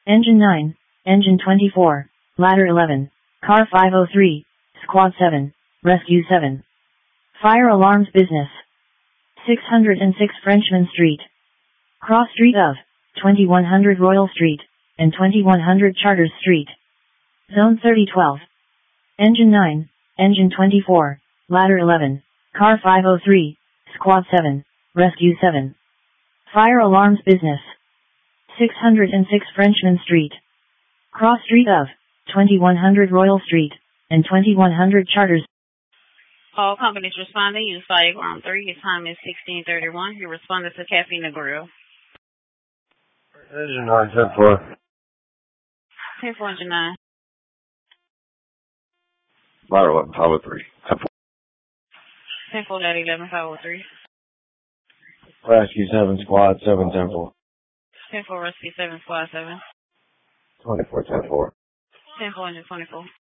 Engine 9, Engine 24, Ladder 11, Car 503, Squad 7, Rescue 7. Fire Alarms Business. 606 Frenchman Street. Cross Street of 2100 Royal Street and 2100 Charters Street. Zone 3012. Engine 9, Engine 24, Ladder 11, Car 503, Squad 7, Rescue 7. Fire Alarms Business. 606 Frenchman Street. Cross Street of 2100 Royal Street and 2100 Charters. All companies responding, use Fire Alarm 3. Your time is 16:31. You responded to Caffeine Grill. Engine 9, 10-4. 10-4, Engine 9. Ladder 11, 503. 10-4. 10-4, Ladder 11, 503. Rescue 7, Squad 7, 10-4. 10-4, Rescue 7, Squad 7. 24, 10-4. 10-4, Engine 24.